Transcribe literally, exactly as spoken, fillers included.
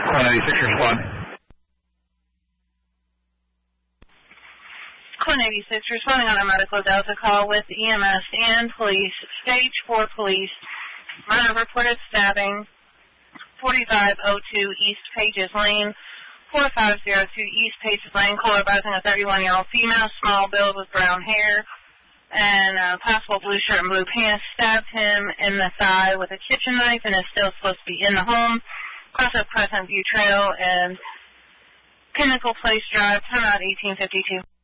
one eighty-six, respond. one eighty-six, responding on a medical Delta call with E M S and police, stage four police, minor reported stabbing, forty-five oh two East Pages Lane, four five zero two East Pages Lane, caller advising a thirty-one-year-old female, small build with brown hair, and uh, possible blue shirt and blue pants, stabbed him in the thigh with a kitchen knife and is still supposed to be in the home. Cross up Crescent View Trail and Pinnacle Place Drive, timeout eighteen fifty-two.